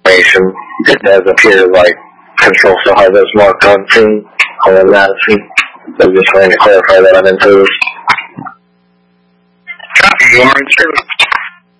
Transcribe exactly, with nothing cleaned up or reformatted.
information. It does appear like Control still has those marked on scene, on Madison. So just trying to clarify that I'm in service. Copy, you are in service.